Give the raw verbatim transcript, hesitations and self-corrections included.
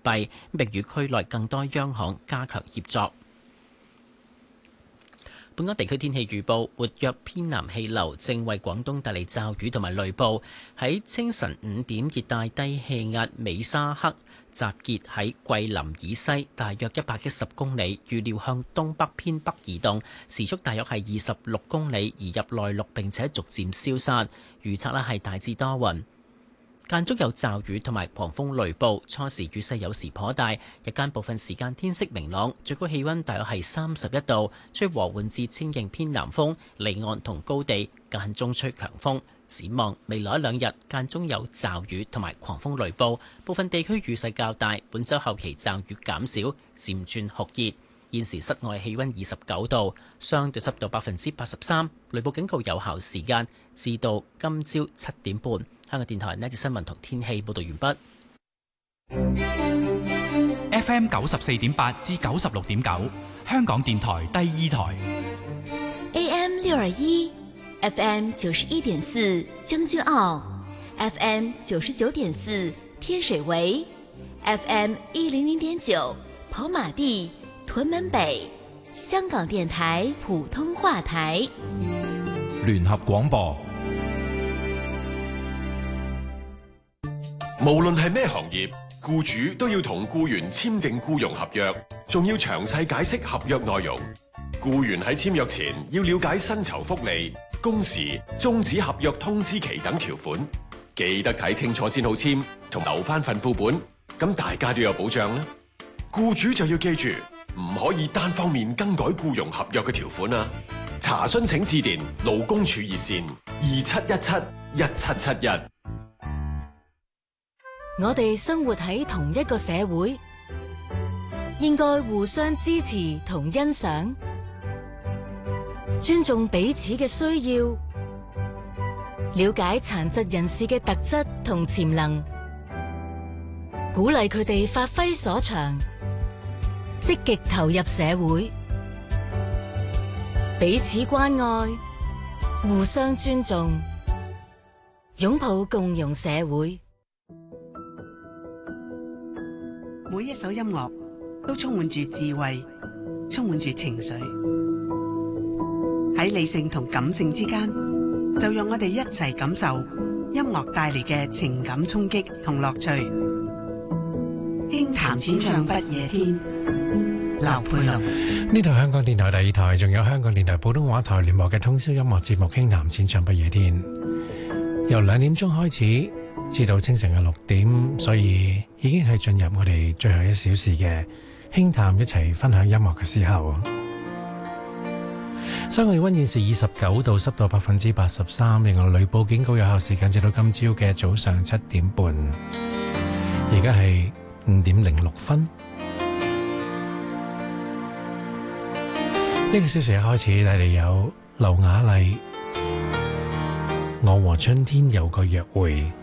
幣，並與區內更多央行加強協作。本港地區天氣預報，活躍偏南氣流正為廣東帶嚟驟雨同埋雷暴。喺清晨五點，熱帶低氣壓美沙克集結喺桂林以西大約一百一十公里，預料向東北偏北移動，時速大約係二十六公里，移入內陸並且逐漸消散。預測呢係大致多雲，間中有驟雨同埋狂風雷暴，初時雨勢有時頗大，日間部分時間天色明朗，最高氣溫大約係三十一度，吹和緩至清勁偏南風，離岸同高地間中吹強風。展望未來一兩日間中有驟雨同埋狂風雷暴，部分地區雨勢較大，本週後期驟雨減少，漸轉酷熱。現時室外氣溫二十九度，相對濕度百分之八十三，雷暴警告有效時間至到今朝七點半。香港電台呢節新聞同天氣報道完畢。F M 九十四點八至九十六點九，香港電台第二台。 A M 六二一，F M 九十一點四將軍澳 ，F M 九十九點四天水圍 ，F M 一零零點九跑馬地、屯門北，香港電台普通話台。 聯合廣播。 無論係咩行業，僱主都要同僱員簽訂僱傭合約，仲要詳細解釋合約內容。僱員喺簽約前要了解薪酬福利、工時、終止合約通知期等條款，記得睇清楚先好簽，同留翻份副本，咁大家都有保障啦。僱主就要記住，唔可以單方面更改僱傭合約嘅條款啊！查詢請致電勞工處熱線二七一七一七七一。 我哋生活喺同一個社會，應該互相支持同欣賞，尊重彼此嘅需要，了解殘疾人士嘅特質同潛能，鼓勵佢哋發揮所長，積極投入社會，彼此關愛，互相尊重，擁抱共融社會。 每一首音樂都充滿住智慧，充滿住情緒。喺理性同感性之間，就讓我哋一齊感受音樂帶嚟嘅情感衝擊同樂趣。輕談淺唱不夜天，劉佩龍。 呢度香港電台第二台，仲有香港電台普通話台聯絡嘅通宵音樂節目《輕談淺唱不夜天》，由兩點鐘開始至到清晨嘅六點，所以已經係進入我哋最後一小時嘅輕談，一齊分享音樂嘅時候。室外氣溫現時二十九度，濕度百分之八十三，另外雷暴警告有效時間至到今朝嘅早上七點半。而家係五點零六分。呢個小時一開始帶嚟有劉雅麗《我和春天有個約會》。